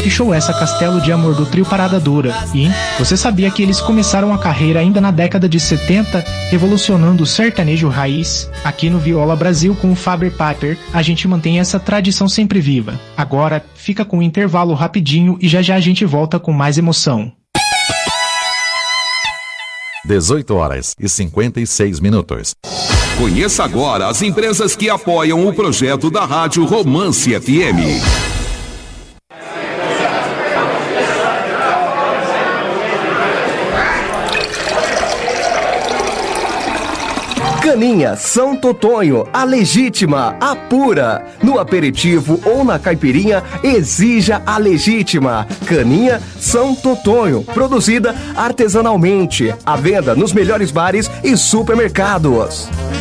Que show é essa, Castelo de Amor, do trio Parada Dura? E você sabia que eles começaram a carreira ainda na década de 70, revolucionando o sertanejo raiz? Aqui no Viola Brasil, com o Faber Piper, a gente mantém essa tradição sempre viva. Agora, fica com um intervalo rapidinho e já já a gente volta com mais emoção. 18h56. Conheça agora as empresas que apoiam o projeto da Rádio Romance FM. Caninha São Totonho, a legítima, a pura. No aperitivo ou na caipirinha, exija a legítima. Caninha São Totonho, produzida artesanalmente. À venda nos melhores bares e supermercados.